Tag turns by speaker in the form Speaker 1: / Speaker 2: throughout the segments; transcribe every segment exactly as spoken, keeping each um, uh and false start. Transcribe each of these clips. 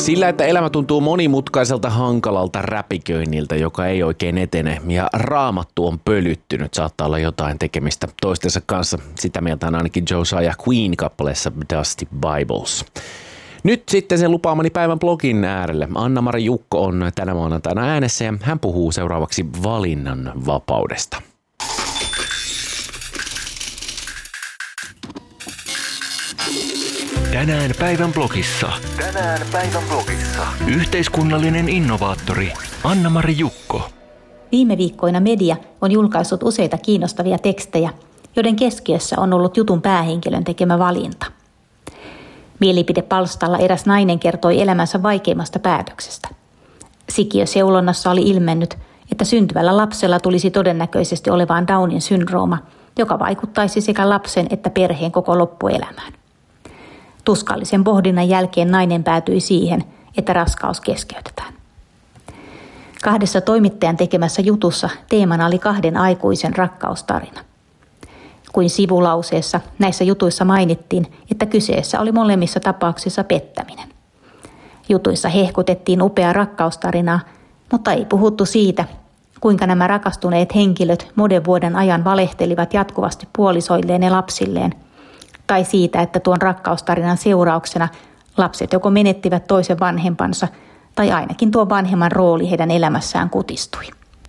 Speaker 1: Sillä, että elämä tuntuu monimutkaiselta hankalalta räpiköinniltä, joka ei oikein etene ja raamattu on pölyttynyt, saattaa olla jotain tekemistä toistensa kanssa. Sitä mieltä on ainakin Josiah Queen-kappaleessa Dusty Bibles. Nyt sitten sen lupaamani päivän blogin äärelle. Anna-Mari Jukko on tänä maanantaina äänessä ja hän puhuu seuraavaksi valinnan vapaudesta.
Speaker 2: Tänään päivän blogissa. Tänään päivän blogissa. Yhteiskunnallinen innovaattori Anna-Mari Jukko.
Speaker 3: Viime viikkoina media on julkaissut useita kiinnostavia tekstejä, joiden keskiössä on ollut jutun päähenkilön tekemä valinta. Mielipidepalstalla eräs nainen kertoi elämänsä vaikeimmasta päätöksestä. Sikiöseulonnassa oli ilmennyt, että syntyvällä lapsella tulisi todennäköisesti olevaan Downin syndrooma, joka vaikuttaisi sekä lapsen että perheen koko loppuelämään. Tuskallisen pohdinnan jälkeen nainen päätyi siihen, että raskaus keskeytetään. Kahdessa toimittajan tekemässä jutussa teemana oli kahden aikuisen rakkaustarina. Kuin sivulauseessa näissä jutuissa mainittiin, että kyseessä oli molemmissa tapauksissa pettäminen. Jutuissa hehkutettiin upeaa rakkaustarinaa, mutta ei puhuttu siitä, kuinka nämä rakastuneet henkilöt monen vuoden ajan valehtelivat jatkuvasti puolisoilleen ja lapsilleen, tai siitä, että tuon rakkaustarinan seurauksena lapset joko menettivät toisen vanhempansa, tai ainakin tuo vanhemman rooli heidän elämässään kutistui.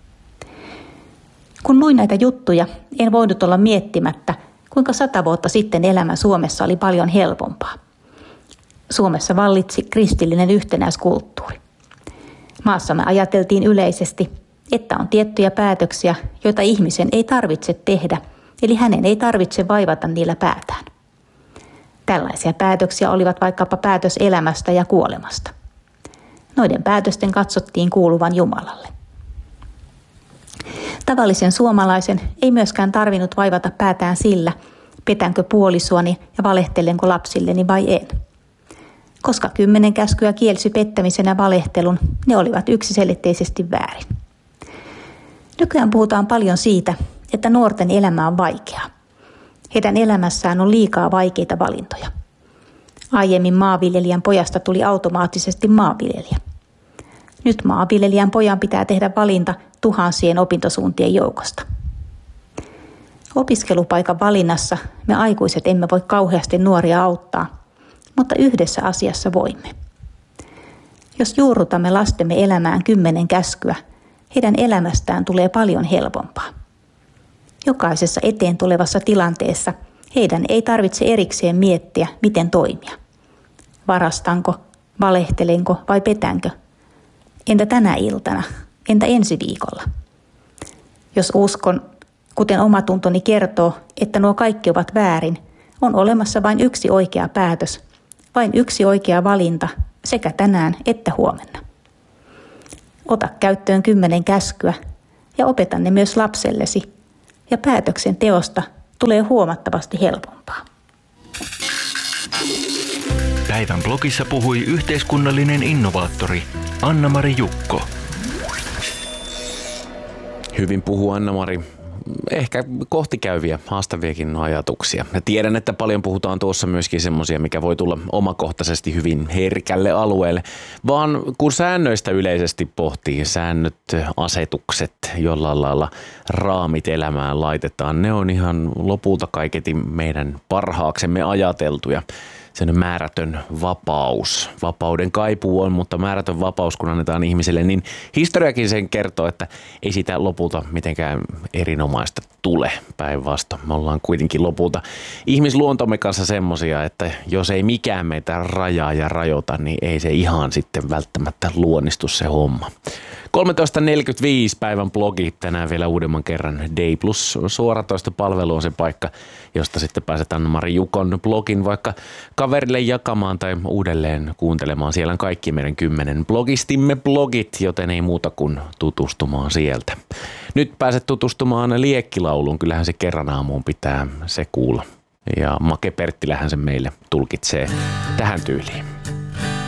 Speaker 3: Kun luin näitä juttuja, en voinut olla miettimättä, kuinka sata vuotta sitten elämä Suomessa oli paljon helpompaa. Suomessa vallitsi kristillinen yhtenäiskulttuuri. Maassamme ajateltiin yleisesti, että on tiettyjä päätöksiä, joita ihmisen ei tarvitse tehdä, eli hänen ei tarvitse vaivata niillä päätään. Tällaisia päätöksiä olivat vaikkapa päätös elämästä ja kuolemasta. Noiden päätösten katsottiin kuuluvan Jumalalle. Tavallisen suomalaisen ei myöskään tarvinnut vaivata päätään sillä, petänkö puolisoani ja valehtelenko lapsilleni vai en. Koska kymmenen käskyä kielsi pettämisen ja valehtelun, ne olivat yksiselitteisesti väärin. Nykyään puhutaan paljon siitä, että nuorten elämä on vaikeaa. Heidän elämässään on liikaa vaikeita valintoja. Aiemmin maanviljelijän pojasta tuli automaattisesti maanviljelijä. Nyt maanviljelijän pojan pitää tehdä valinta tuhansien opintosuuntien joukosta. Opiskelupaikan valinnassa me aikuiset emme voi kauheasti nuoria auttaa, mutta yhdessä asiassa voimme. Jos juurrutamme lastemme elämään kymmenen käskyä, heidän elämästään tulee paljon helpompaa. Jokaisessa eteen tulevassa tilanteessa heidän ei tarvitse erikseen miettiä, miten toimia. Varastanko, valehtelenko vai petänkö? Entä tänä iltana? Entä ensi viikolla? Jos uskon, kuten omatuntoni kertoo, että nuo kaikki ovat väärin, on olemassa vain yksi oikea päätös, vain yksi oikea valinta sekä tänään että huomenna. Ota käyttöön kymmenen käskyä ja opeta ne myös lapsellesi, ja päätöksen teosta tulee huomattavasti helpompaa.
Speaker 2: Päivän blogissa puhui yhteiskunnallinen innovaattori Anna-Mari Jukko.
Speaker 1: Hyvin puhuu Anna-Mari. Ehkä kohtikäyviä, haastaviakin ajatuksia. Ja tiedän, että paljon puhutaan tuossa myöskin semmoisia, mikä voi tulla omakohtaisesti hyvin herkälle alueelle. Vaan kun säännöistä yleisesti pohtii, säännöt, asetukset, jollain lailla raamit elämään laitetaan, ne on ihan lopulta kaiketi meidän parhaaksemme ajateltuja. Sen määrätön vapaus. Vapauden kaipuu on, mutta määrätön vapaus, kun annetaan ihmiselle, niin historiakin sen kertoo, että ei sitä lopulta mitenkään erinomaista tule päinvastoin. Me ollaan kuitenkin lopulta ihmisluontomme kanssa semmosia, että jos ei mikään meitä rajaa ja rajoita, niin ei se ihan sitten välttämättä luonnistu se homma. kolmetoista neljäkymmentäviisi päivän blogi, tänään vielä uudemman kerran. Day Plus suoratoistopalvelu on se paikka, josta sitten pääset Anna-Mari Jukon blogin vaikka kaverille jakamaan tai uudelleen kuuntelemaan. Siellä on kaikki meidän kymmenen blogistimme blogit, joten ei muuta kuin tutustumaan sieltä. Nyt pääset tutustumaan Liekkilauluun, kyllähän se kerran aamuun pitää se kuulla. Ja Make Perttilähän se meille tulkitsee tähän tyyliin.